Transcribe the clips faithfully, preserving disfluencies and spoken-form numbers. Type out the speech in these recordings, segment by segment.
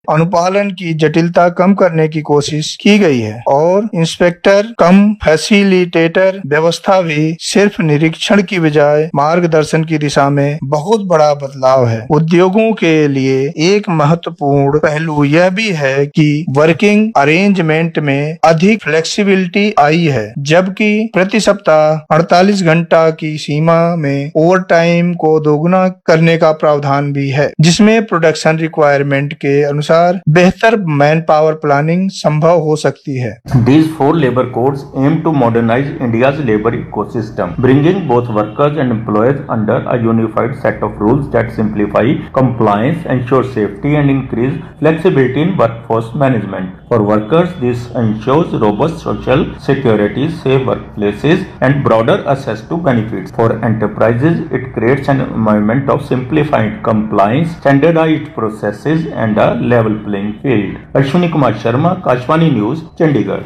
अनुपालन की जटिलता कम करने की कोशिश की गई है और इंस्पेक्टर कम फैसिलिटेटर व्यवस्था भी सिर्फ निरीक्षण की बजाय मार्गदर्शन की दिशा में बहुत बड़ा बदलाव है। उद्योगों के लिए एक महत्वपूर्ण पहलू यह भी है कि वर्किंग अरेंजमेंट में अधिक फ्लेक्सिबिलिटी आई है, जबकि प्रति सप्ताह अड़तालीस घंटा की सीमा में ओवर टाइम को दोगुना करने का प्रावधान भी है, जिसमें प्रोडक्शन रिक्वायरमेंट के अनुसार बेहतर मैन पावर प्लानिंग संभव हो सकती है। These four labor codes aim to modernize India's labor ecosystem, bringing both workers and employees under a unified set of rules that simplify compliance, ensure safety, and increase flexibility in workforce management. For workers, this ensures robust social security, safe workplaces, and broader access to benefits. For enterprises, it creates an environment of simplified compliance, standardized processes, and a level playing field. Ashwini Kumar Sharma, Kashwani News, Chandigarh.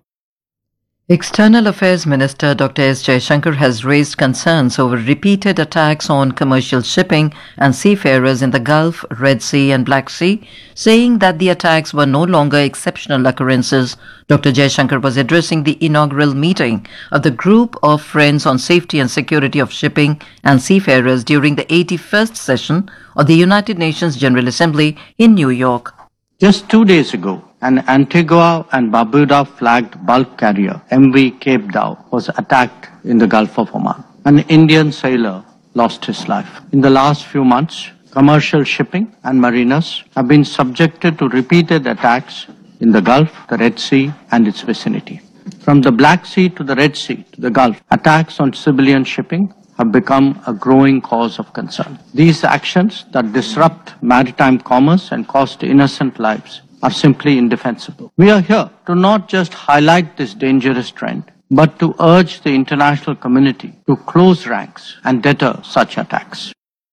External Affairs Minister Doctor S. Jaishankar has raised concerns over repeated attacks on commercial shipping and seafarers in the Gulf, Red Sea and Black Sea, saying that the attacks were no longer exceptional occurrences. Doctor Jaishankar was addressing the inaugural meeting of the Group of Friends on Safety and Security of Shipping and Seafarers during the eighty-first session of the United Nations General Assembly in New York. Just two days ago, an Antigua and Barbuda flagged bulk carrier, M V Cape Dow, was attacked in the Gulf of Oman. An Indian sailor lost his life. In the last few months, commercial shipping and mariners have been subjected to repeated attacks in the Gulf, the Red Sea and its vicinity. From the Black Sea to the Red Sea to the Gulf, attacks on civilian shipping have become a growing cause of concern. These actions that disrupt maritime commerce and cost innocent lives are simply indefensible. We are here to not just highlight this dangerous trend, but to urge the international community to close ranks and deter such attacks.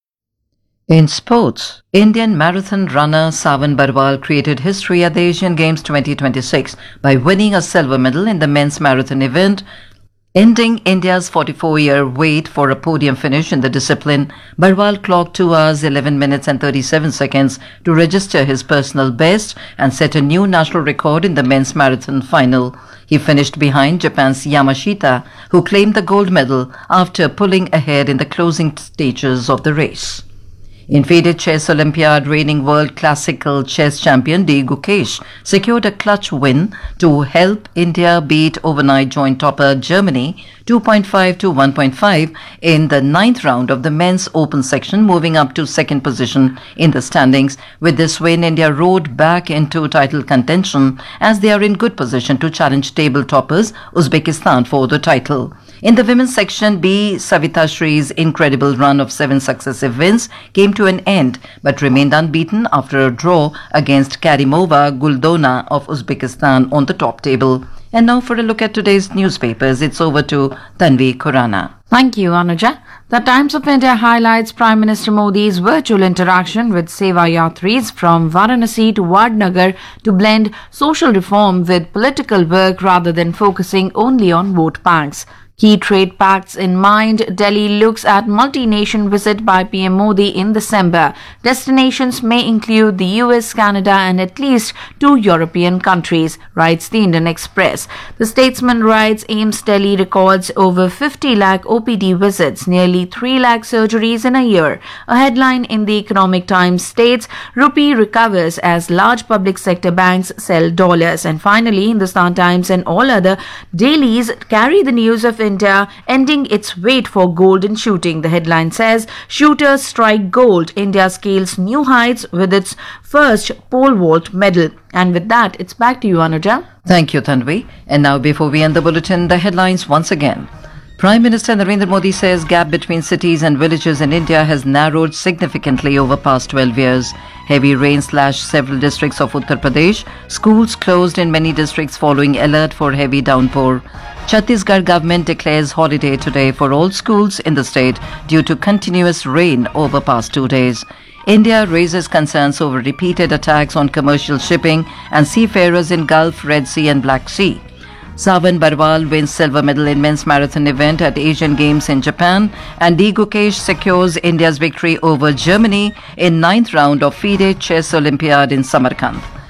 In sports, Indian marathon runner Savan Barwal created history at the Asian Games twenty twenty-six by winning a silver medal in the men's marathon event, ending India's forty-four-year wait for a podium finish in the discipline. Barwal clocked two hours, eleven minutes and thirty-seven seconds to register his personal best and set a new national record in the men's marathon final. He finished behind Japan's Yamashita, who claimed the gold medal after pulling ahead in the closing stages of the race. In FIDE Chess Olympiad, reigning world classical chess champion D. Gukesh secured a clutch win to help India beat overnight joint topper Germany two point five to one point five in the ninth round of the men's open section, moving up to second position in the standings. With this win, India rode back into title contention as they are in good position to challenge table toppers Uzbekistan for the title. In the women's section, B. Savita Shree's incredible run of seven successive wins came to an end but remained unbeaten after a draw against Karimova Guldona of Uzbekistan on the top table. And now for a look at today's newspapers, it's over to Tanvi Khurana. Thank you, Anuja. The Times of India highlights Prime Minister Modi's virtual interaction with Seva Yatris from Varanasi to Vadnagar to blend social reform with political work rather than focusing only on vote banks. Key trade pacts in mind, Delhi looks at multi-nation visit by P M Modi in December. Destinations may include the U S, Canada and at least two European countries, writes the Indian Express. The Statesman writes AIIMS Delhi records over fifty lakh O P D visits, nearly three lakh surgeries in a year. A headline in the Economic Times states rupee recovers as large public sector banks sell dollars. And finally, Hindustan Times and all other dailies carry the news of India ending its wait for gold in shooting. The headline says, shooters strike gold. India scales new heights with its first pole vault medal. And with that, it's back to you, Anuja. Thank you, Tanvi. And now, before we end the bulletin, the headlines once again. Prime Minister Narendra Modi says gap between cities and villages in India has narrowed significantly over past twelve years. Heavy rain slashed several districts of Uttar Pradesh. Schools closed in many districts following alert for heavy downpour. Chhattisgarh government declares holiday today for all schools in the state due to continuous rain over past two days. India raises concerns over repeated attacks on commercial shipping and seafarers in Gulf, Red Sea and Black Sea. Savan Barwal wins silver medal in men's marathon event at Asian Games in Japan, and D. Gukesh secures India's victory over Germany in ninth round of FIDE Chess Olympiad in Samarkand.